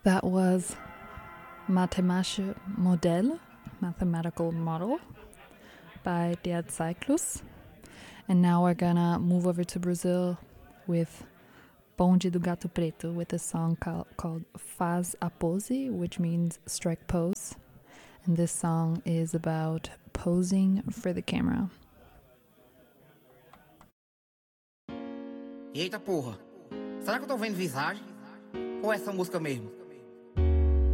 That was Mathematische Modell, Mathematical Model by Der Zyklus. And now we're gonna move over to Brazil with Bonde do Gato Preto with a song called Faz a Pose, which means strike pose. And this song is about posing for the camera. Eita porra, será que eu tô vendo visagem? Ou é essa música mesmo?